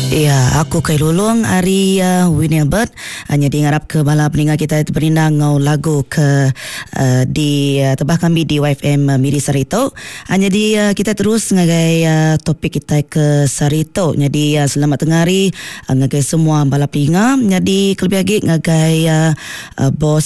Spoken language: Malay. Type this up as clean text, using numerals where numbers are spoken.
Ya, aku Kai Lulung hari Winnie Bird hanya diharap ke bala pendengar kita berinang ngau lagu ke di tebah kami di YFM Miri Sarito. Hanya di kita terus ngagai topik kita ke Sarito. Jadi selamat tengah hari ngagai semua bala pendengar. Jadi kelebih lagi ngagai bos